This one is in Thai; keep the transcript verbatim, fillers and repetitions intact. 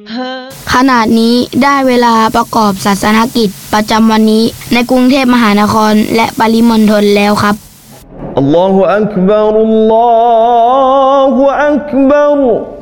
ขณะนี้ได้เวลาประกอบศาสนกิจประจำวันนี้ในกรุงเทพมหานครและปริมณฑลแล้วครับอัลลอฮุอักบัรอัลลอฮุอักบัร